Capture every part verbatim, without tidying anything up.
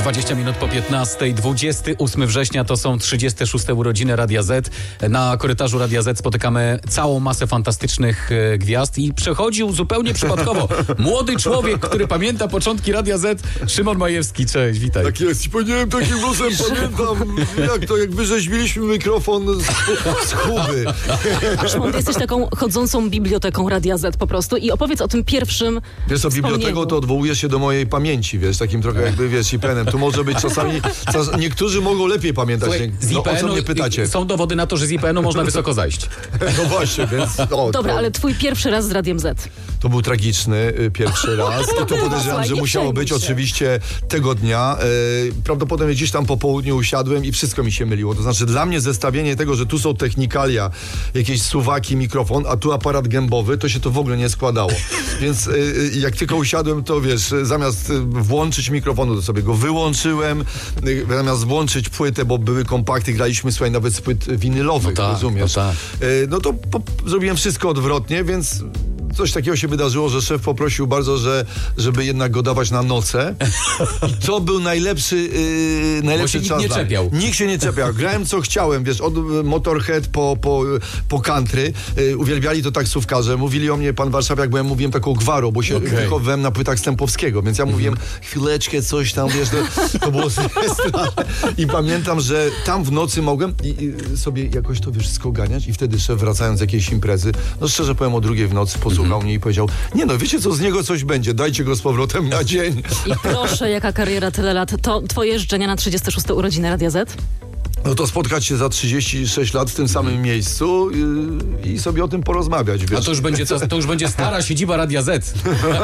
dwadzieścia minut po piętnastej, dwudziestego ósmego września to są trzydzieste szóste urodziny Radia Z. Na korytarzu Radia Z spotykamy całą masę fantastycznych e, gwiazd i przechodził zupełnie przypadkowo młody człowiek, który pamięta początki Radia Z, Szymon Majewski. Cześć, witaj. Tak jest, powiedziałem takim głosem, pamiętam jak to, jak wyrzeźbiliśmy mikrofon z, z Kuby. Szymon, ty jesteś taką chodzącą biblioteką Radia Z po prostu i opowiedz o tym pierwszym Wiesz, o biblioteką to odwołuje się do mojej pamięci, wiesz, takim trochę jakby, wiesz, I P N-em. Tu może być czasami, czas, niektórzy mogą lepiej pamiętać. Słuchaj, z no, o co mnie pytacie? Są dowody na to, że z I P N-u można wysoko zajść. No właśnie, więc... O, Dobra, to, ale twój pierwszy raz z Radiem Z. to był tragiczny y, pierwszy raz i to podejrzewam, że nie musiało być przejmuj się. oczywiście tego dnia. Y, prawdopodobnie gdzieś tam po południu usiadłem i wszystko mi się myliło. To znaczy dla mnie zestawienie tego, że tu są technikalia, jakieś suwaki, mikrofon, a tu aparat gębowy, to się to w ogóle nie składało. Więc y, y, jak tylko usiadłem, to wiesz, zamiast y, włączyć mikrofonu, to sobie go wyłączyłem, y, zamiast włączyć płytę, bo były kompakty, graliśmy, słuchaj, nawet z płyt winylowych, No tak, rozumiesz? no tak. Y, no to po, zrobiłem wszystko odwrotnie, więc coś takiego się wydarzyło, że szef poprosił bardzo, że, żeby jednak go dawać na noce. I to był najlepszy, yy, najlepszy Bo się czas. nikt nie dla mnie. czepiał. Nikt się nie czepiał. Grałem co chciałem, wiesz, od Motorhead po, po, po country. Yy, uwielbiali to taksówkarze. Mówili o mnie, pan warszawiak, bo ja mówiłem taką gwarą, bo się Okay. wychowałem na płytach Stępowskiego, więc ja mówiłem chwileczkę, coś tam, wiesz, to, to było straszne. I pamiętam, że tam w nocy mogłem i, i sobie jakoś to, wiesz, skoganiać i wtedy szef, wracając z jakiejś imprezy, no szczerze powiem, o drugiej w nocy posłuchał mnie i powiedział, nie no, wiecie co, z niego coś będzie, dajcie go z powrotem na dzień. I proszę, jaka kariera, tyle lat. To twoje życzenia na trzydzieste szóste urodziny Radia Z? No to spotkać się za trzydzieści sześć lat w tym samym miejscu i, i sobie o tym porozmawiać, wiesz. A to już będzie, to, to już będzie stara siedziba Radia Z.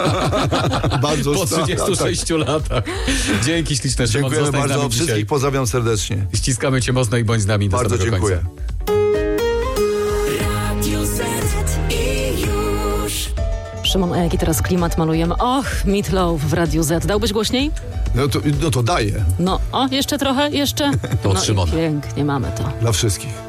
Bardzo Po stara, trzydziestu sześciu latach. Dzięki śliczne, Szymon. Dziękujemy Zostań z bardzo, nami wszystkich dzisiaj. pozdrawiam serdecznie. Ściskamy cię mocno i bądź z nami do Bardzo samego dziękuję. końca. Szymon, a jaki teraz klimat malujemy? Och, Meatloaf w Radiu Z. Dałbyś głośniej? No to, no to daję No, o, jeszcze trochę, jeszcze? To od No i Szymona. pięknie, mamy to. dla wszystkich.